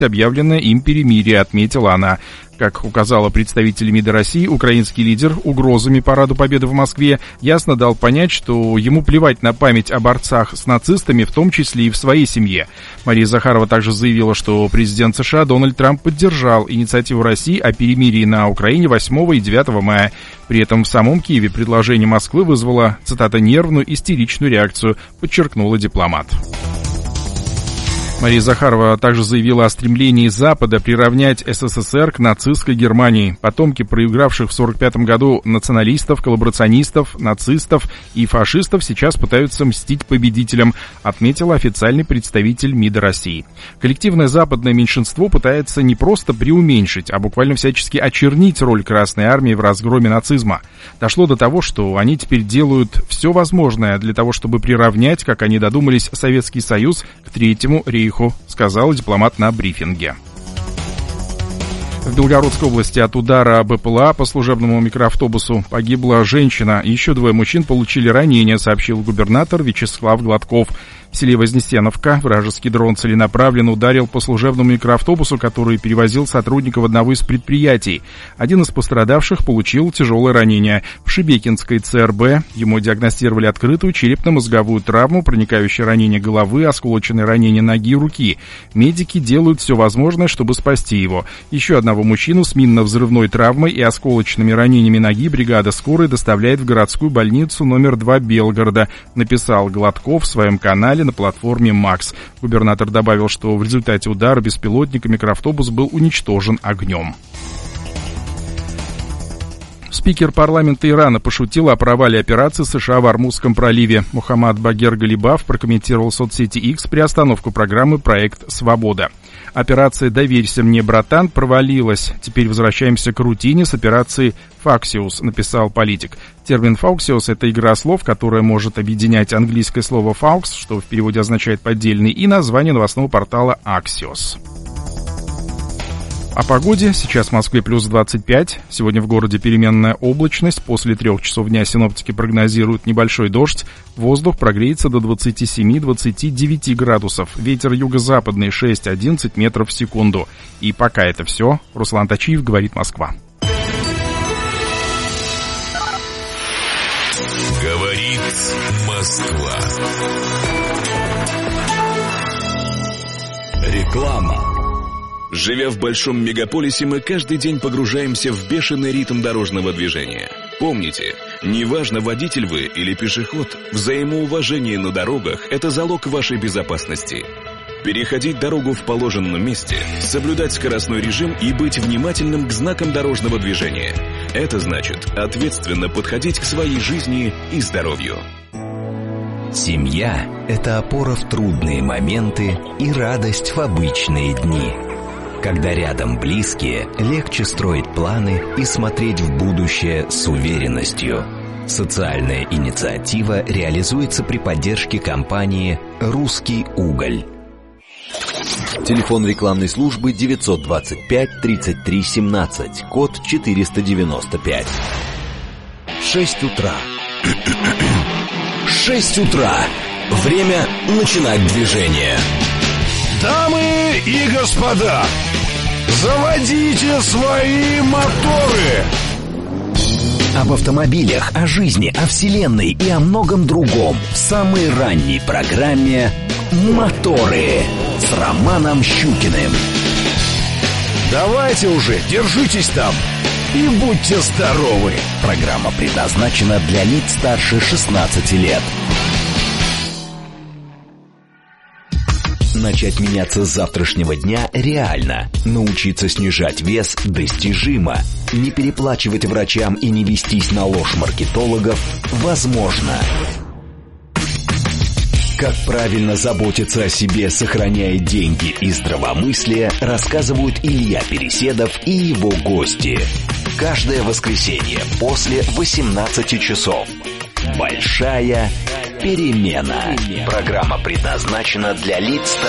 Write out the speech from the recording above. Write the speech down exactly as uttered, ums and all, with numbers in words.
объявленное им перемирие, отметила она. Как указала представитель МИДа России, украинский лидер угрозами Параду Победы в Москве ясно дал понять, что ему плевать на память о борцах с нацистами, в том числе и в своей семье. Мария Захарова также заявила, что президент США Дональд Трамп поддержал инициативу России о перемирии на Украине восьмого и девятого мая. При этом в самом Киеве предложение Москвы вызвало, цитата, «нервную, истеричную реакцию», подчеркнула дипломат. Мария Захарова также заявила о стремлении Запада приравнять СССР к нацистской Германии. Потомки проигравших в сорок пятом году националистов, коллаборационистов, нацистов и фашистов сейчас пытаются мстить победителям, отметил официальный представитель МИДа России. Коллективное западное меньшинство пытается не просто преуменьшить, а буквально всячески очернить роль Красной Армии в разгроме нацизма. Дошло до того, что они теперь делают все возможное для того, чтобы приравнять, как они додумались, Советский Союз к Третьему рейху, сказал дипломат на брифинге. В Белгородской области от удара БПЛА по служебному микроавтобусу погибла женщина. Еще двое мужчин получили ранения, сообщил губернатор Вячеслав Гладков. В селе Вознесеновка вражеский дрон целенаправленно ударил по служебному микроавтобусу, который перевозил сотрудников одного из предприятий. Один из пострадавших получил тяжелое ранение. В Шебекинской ЦРБ ему диагностировали открытую черепно-мозговую травму, проникающее ранение головы, осколоченное ранение ноги и руки. Медики делают все возможное, чтобы спасти его. Еще одного мужчину с минно-взрывной травмой и осколочными ранениями ноги бригада скорой доставляет в городскую больницу номер два Белгорода, написал Гладков в своем канале на платформе Макс. Губернатор добавил, что в результате удара беспилотника микроавтобус был уничтожен огнем. Спикер парламента Ирана пошутил о провале операции США в Ормузском проливе. Мухаммад Багер Галибаф прокомментировал в соцсети X приостановку программы «Проект Свобода». Операция «Доверься мне, братан» провалилась. Теперь возвращаемся к рутине с операцией «Факсиус», написал политик. Термин «фауксиус» — это игра слов, которая может объединять английское слово «фаукс», что в переводе означает «поддельный», и название новостного портала «Аксиос». О погоде. Сейчас в Москве плюс двадцать пять. Сегодня в городе переменная облачность. После трех часов дня синоптики прогнозируют небольшой дождь. Воздух прогреется до двадцати семи — двадцати девяти градусов. Ветер юго-западный шесть-одиннадцать метров в секунду. И пока это все. Руслан Тачиев, говорит Москва. Говорит Москва. Реклама. Живя в большом мегаполисе, мы каждый день погружаемся в бешеный ритм дорожного движения. Помните, неважно, водитель вы или пешеход, взаимоуважение на дорогах – это залог вашей безопасности. Переходить дорогу в положенном месте, соблюдать скоростной режим и быть внимательным к знакам дорожного движения. Это значит ответственно подходить к своей жизни и здоровью. Семья – это опора в трудные моменты и радость в обычные дни. Когда рядом близкие, легче строить планы и смотреть в будущее с уверенностью. Социальная инициатива реализуется при поддержке компании «Русский уголь». Телефон рекламной службы девятьсот двадцать пять тридцать три семнадцать, код четыреста девяносто пять. Шесть утра. Шесть утра. Время начинать движение. Дамы и господа, заводите свои моторы! Об автомобилях, о жизни, о вселенной и о многом другом в самой ранней программе «Моторы» с Романом Щукиным. Давайте уже, держитесь там и будьте здоровы! Программа предназначена для лиц старше шестнадцати лет. Начать меняться с завтрашнего дня реально. Научиться снижать вес достижимо. Не переплачивать врачам и не вестись на ложь маркетологов возможно. Как правильно заботиться о себе, сохраняя деньги и здравомыслие, рассказывают Илья Переседов и его гости. Каждое воскресенье после восемнадцати часов. Большая перемена. Программа предназначена для лиц